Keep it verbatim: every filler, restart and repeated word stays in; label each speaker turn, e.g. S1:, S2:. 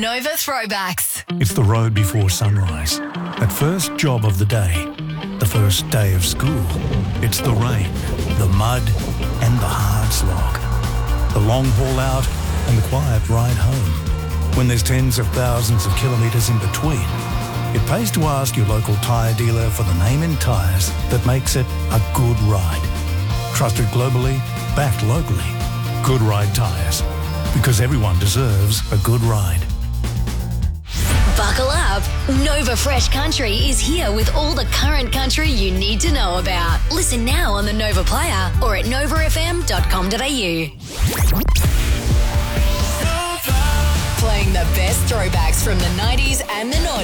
S1: Nova Throwbacks.
S2: It's the road before sunrise. That first job of the day. The first day of school. It's the rain, the mud, and the hard slog. The long haul out and the quiet ride home. When there's tens of thousands of kilometres in between, it pays to ask your local tyre dealer for the name in tyres that makes it a good ride. Trusted globally, backed locally. Good Ride Tyres. Because everyone deserves a good ride.
S1: Buckle up. Nova Fresh Country is here with all the current country you need to know about. Listen now on the Nova Player or at nova f m dot com dot a u. Playing the best throwbacks from the nineties and the noughties.